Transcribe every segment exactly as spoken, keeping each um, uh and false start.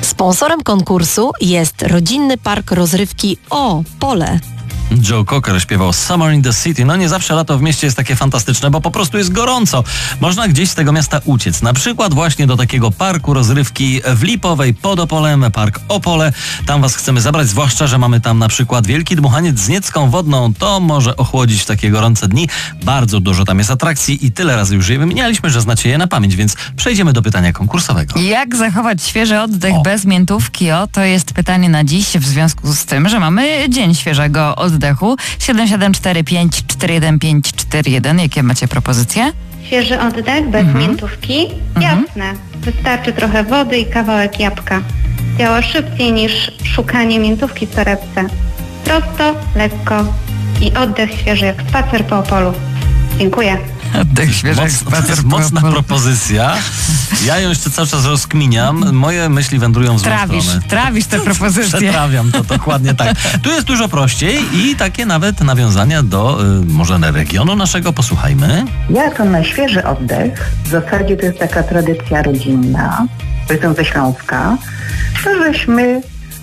Sponsorem konkursu jest rodzinny park rozrywki O Pole. Joe Cocker śpiewał Summer in the City. No nie zawsze lato w mieście jest takie fantastyczne, bo po prostu jest gorąco. Można gdzieś z tego miasta uciec. Na przykład właśnie do takiego parku rozrywki w Lipowej pod Opolem, park Opole. Tam was chcemy zabrać, zwłaszcza, że mamy tam na przykład wielki dmuchaniec z niecką wodną. To może ochłodzić w takie gorące dni. Bardzo dużo tam jest atrakcji i tyle razy już je wymienialiśmy, że znacie je na pamięć, więc przejdziemy do pytania konkursowego. Jak zachować świeży oddech O. bez miętówki? O, to jest pytanie na dziś w związku z tym, że mamy Dzień Świeżego Oddechu. siedem siedem cztery pięć cztery jeden pięć cztery jeden. Jakie macie propozycje? Świeży oddech bez Mhm. miętówki? Mhm. Jasne. Wystarczy trochę wody i kawałek jabłka. Działa szybciej niż szukanie miętówki w torebce. Prosto, lekko i oddech świeży jak spacer po Opolu. Dziękuję. Oddech świeży jak Moc, to spacer jest po mocna Opolu. propozycja. Ja ją jeszcze cały czas rozkminiam. Moje myśli wędrują w złą Trawisz, stronę. trawisz te propozycje. Przetrawiam to dokładnie tak. Tu jest dużo prościej i takie nawet nawiązania do y, może regionu naszego. Posłuchajmy. Ja to na świeży oddech, w zasadzie to jest taka tradycja rodzinna, jestem ze Śląska, to żeśmy y,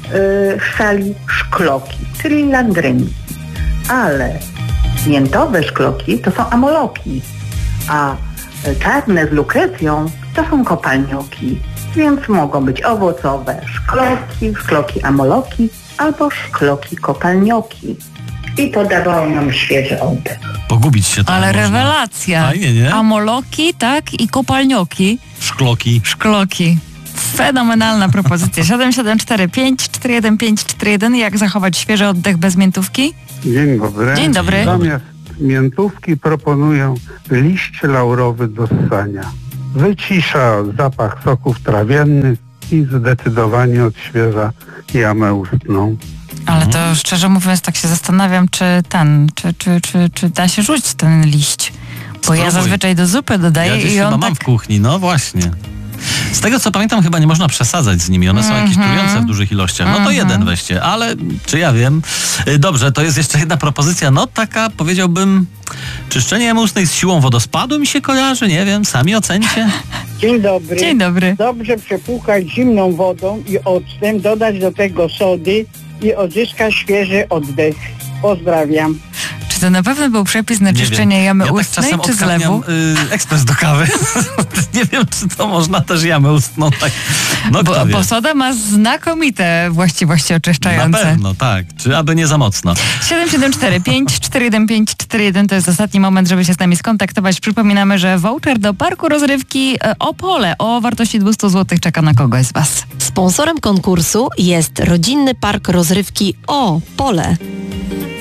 ssali szkloki, czyli landrynki, ale miętowe szkloki to są amoloki, a y, czarne z lukrecją to są kopalnioki, więc mogą być owocowe szkloki, szkloki amoloki albo szkloki kopalnioki. I to dawało nam świeży oddech. Pogubić się tam Ale można. rewelacja. Fajnie, nie? Amoloki, tak, i kopalnioki, Szkloki. szkloki. Fenomenalna propozycja. siedem siedem cztery pięć cztery jeden pięć cztery jeden. Jak zachować świeży oddech bez miętówki? Dzień dobry. Dzień dobry. Zamiast miętówki proponuję liść laurowy do ssania. Wycisza zapach soków trawiennych i zdecydowanie odświeża jamę ustną. Ale to szczerze mówiąc tak się zastanawiam, czy ten, czy, czy, czy, czy da się rzucić ten liść. Bo Spróbuj. ja zazwyczaj do zupy dodaję Ja gdzieś i chyba on mam tak... w kuchni, no właśnie. Z tego co pamiętam, chyba nie można przesadzać z nimi. One są jakieś Mhm. trujące w dużych ilościach. No to Mhm. jeden weźcie, ale czy ja wiem? Y, Dobrze, to jest jeszcze jedna propozycja. No taka, powiedziałbym, czyszczenie jamy ustnej z siłą wodospadu mi się kojarzy. Nie wiem, sami ocencie. Dzień dobry. Dzień dobry. Dobrze przepłukać zimną wodą i octem, dodać do tego sody i odzyska świeży oddech. Pozdrawiam. Czy to na pewno był przepis na Nie czyszczenie wiem. jamy ja ustnej, tak czasem czy zlewu? odkarmiam, y, ekspres do kawy. Nie wiem, czy to można też jamę ustną tak. No kto Bo, wie. bo soda ma znakomite właściwości Na oczyszczające. pewno, tak. Czy aby nie za mocno. siedem siedem cztery pięć cztery jeden pięć cztery jeden to jest ostatni moment, żeby się z nami skontaktować. Przypominamy, że voucher do parku rozrywki e, Opole o wartości dwieście złotych czeka na kogoś z was. Sponsorem konkursu jest rodzinny park rozrywki O Pole.